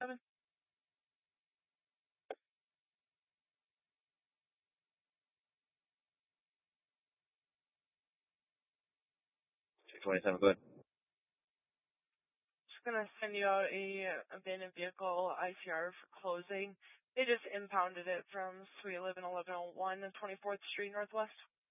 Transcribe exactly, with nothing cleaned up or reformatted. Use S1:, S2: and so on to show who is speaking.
S1: Seven.
S2: six twenty-seven, good.
S1: Just gonna send you out a abandoned vehicle I C R for closing. They just impounded it from Suite eleven eleven oh one and twenty-fourth Street Northwest.